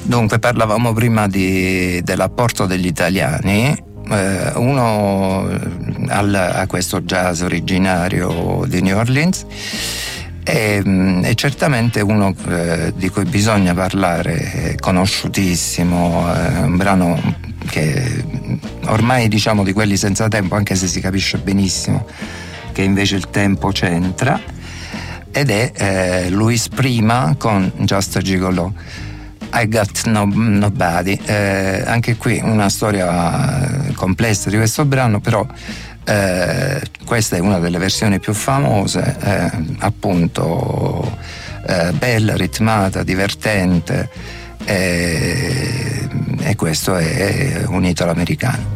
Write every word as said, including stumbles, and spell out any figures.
Dunque, parlavamo prima di, dell'apporto degli italiani. Eh, uno al, a questo jazz originario di New Orleans e, e certamente uno eh, di cui bisogna parlare, è conosciutissimo, è un brano che ormai diciamo di quelli senza tempo, anche se si capisce benissimo che invece il tempo c'entra, ed è eh, Louis Prima con Just a Gigolo, I Got no, Nobody. Eh, anche qui una storia complessa di questo brano, però eh, questa è una delle versioni più famose, eh, appunto eh, bella, ritmata, divertente, eh, e questo è un italo-americano.